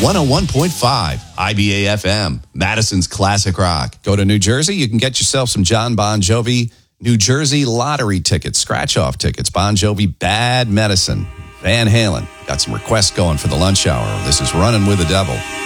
101.5 IBA FM, Madison's Classic Rock. Go to New Jersey, you can get yourself some John Bon Jovi New Jersey lottery tickets, scratch-off tickets. Bon Jovi, Bad Medicine. Van Halen. Got some requests going for the lunch hour. This is Running with the Devil.